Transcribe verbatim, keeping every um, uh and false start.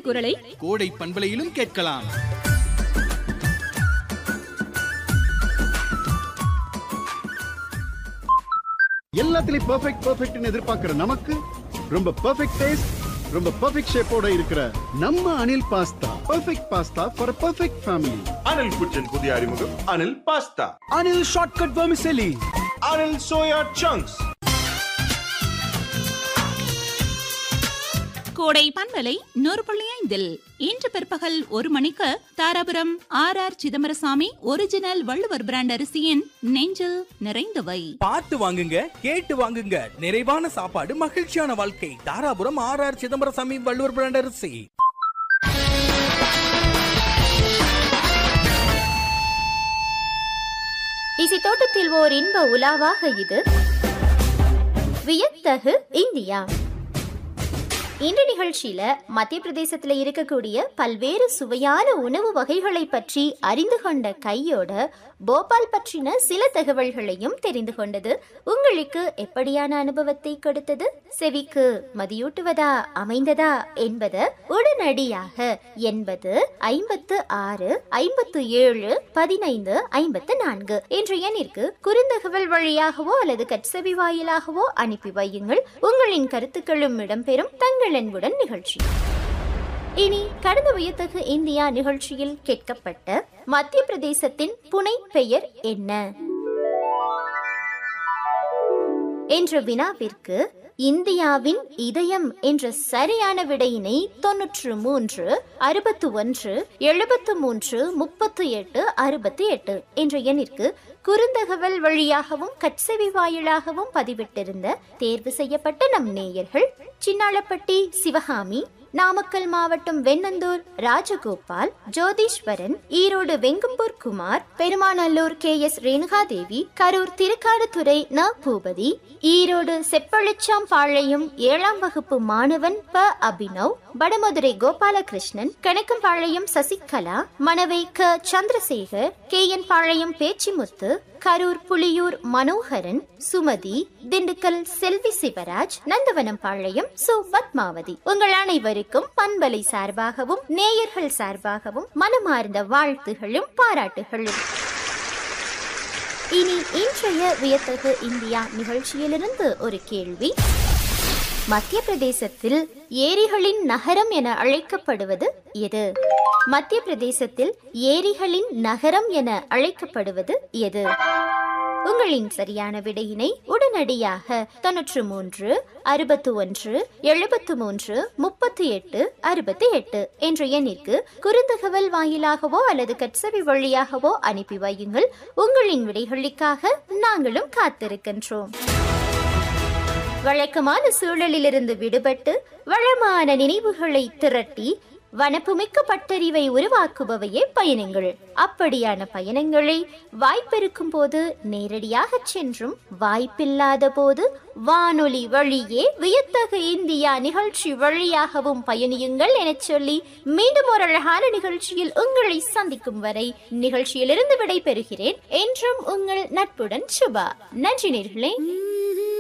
குரலை கோடை பண்பலையிலும் கேட்கலாம். எல்லாத்துலயும் பெர்ஃபெக்ட் பெர்ஃபெக்ட்னு எதிர்பார்க்கிற நமக்கு ரொம்ப பெர்ஃபெக்ட் டேஸ்ட், ரொம்ப பெர்ஃபெக்ட் ஷேப்போட இருக்கிற நம்ம Anil pasta perfect pasta for perfect family. Anil குச்சின் புதிய அறிமுகம் Anil pasta. Anil shortcut vermicelli. Anil soya chunks. கோடை பண்பலை நூறு புள்ளி ஐந்தில் இன்று பிற்பகல் ஒரு மணிக்கு Dharapuram R R Chidambarasamy original Valluvar brand அரிசியின் நெஞ்சில் நிறைந்தவை. பார்த்து வாங்குங்க, கேட்டு வாங்குங்க. நிறைவான சாப்பாடு, மகிழ்ச்சியான வாழ்க்கை. Dharapuram R R Chidambarasamy Valluvar brand அரிசி. இசை தோட்டத்தில் ஓர் இன்ப உலாவாக இது வியத்தகு இந்தியா. இந்த நிகழ்ச்சியில மத்திய பிரதேசத்துல இருக்கக்கூடிய பல்வேறு சுவையான உணவு வகைகளை பற்றி அறிந்து கொண்ட கையோட போபால் பற்றின சில தகவல்களையும் தெரிந்து கொண்டது உங்களுக்கு எப்படியான அனுபவத்தை கொடுத்தது? செவிக்கு மதியூட்டுவதா அமைந்ததா என்பது உடனடியாக எண்பது ஐம்பத்து ஆறு ஐம்பத்து ஏழு பதினைந்து ஐம்பத்து நான்கு என்ற எண்ணிற்கு குறுந்தகவல் வழியாகவோ அல்லது கட்செவி வாயிலாகவோ அனுப்பி வையுங்கள். உங்களின் கருத்துக்களும் இடம்பெறும் தங்கள் அன்புடன் நிகழ்ச்சி. இனி கடந்த வியத்தகு இந்தியா நிகழ்ச்சியில் கேட்கப்பட்ட மத்திய பிரதேசத்தின் புனை பெயர் என்ன என்ற வினாவிற்கு இந்தியாவின் இதயம் என்ற சரியான விடையினை தொன்னூற்று மூன்று அறுபத்து ஒன்று எழுபத்து மூன்று முப்பத்து எட்டு அறுபத்தி எட்டு என்ற எண்ணிற்கு குறுந்தகவல் வழியாகவும் கட்செவி வாயிலாகவும் பதிவிட்டிருந்த தேர்வு செய்யப்பட்ட நம் நேயர்கள் சின்னாளப்பட்டி சிவகாமி, நாமக்கல் மாவட்டம் வெண்ணந்தூர் ராஜகோபால், ஜோதீஸ்வரன், ஈரோடு வெங்கம்பூர் குமார், பெருமாநல்லூர் கே எஸ் ரேணுகாதேவி, கரூர் திருக்காடுதுறை ந பூபதி, ஈரோடு செப்பழிச்சாம் பாளையம் ஏழாம் வகுப்பு மாணவன் ப அபினவ், வடமதுரை கோபாலகிருஷ்ணன், கணக்கம்பாளையம் சசிகலா, மணவை க சந்திரசேகர், கே என் பாளையம் பேச்சிமுத்து, கரூர் புலியூர் மனோகரன், சுமதி, திண்டுக்கல் செல்வி சிவராஜ், நந்தவனம் பாளையம் சு பத்மாவதி. உங்கள் அனைவருக்கும் பண்பலை சார்பாகவும் நேயர்கள் சார்பாகவும் மனமார்ந்த வாழ்த்துகளும் பாராட்டுகளும். இனி இன்றைய வியத்தகு இந்தியா நிகழ்ச்சியிலிருந்து ஒரு கேள்வி. மத்திய பிரதேசத்தில் ஏரிகளின் நகரம் என அழைக்கப்படுவது எது? மத்திய பிரதேசத்தில் ஏரிகளின் நகரம் என அழைக்கப்படுவது எது? உங்களின் சரியான விடையினை உடனடியாக தொன்னூற்று மூன்று அறுபத்து ஒன்று எழுபத்து மூன்று முப்பத்தி எட்டு அறுபத்தி எட்டு என்ற எண்ணிற்கு குறுந்தகவல் வாயிலாகவோ அல்லது கட்செவி வழியாகவோ அனுப்பி வையுங்கள். உங்களின் விடைகளுக்காக நாங்களும் காத்திருக்கின்றோம். வழக்கமான சூழலிலிருந்து விடுபட்டு வளமான நினைவுகளை திரட்டி வனப்புமிக்க பட்டறிவை உருவாக்குபவையே பயணங்கள். அப்படியான பயணங்களை வாய்ப்பிருக்கும் போது நேரடியாக சென்றும் வாய்ப்பில்லாத போது வானொலி வழியே வியத்தகு இந்தியா நிகழ்ச்சி வழியாகவும் பயணியுங்கள் என சொல்லி மீண்டும் ஒரு அழகான நிகழ்ச்சியில் உங்களை சந்திக்கும் வரை நிகழ்ச்சியிலிருந்து விடை பெறுகிறேன். என்றும் உங்கள் நட்புடன் சுபா. நன்றி நேயர்களே.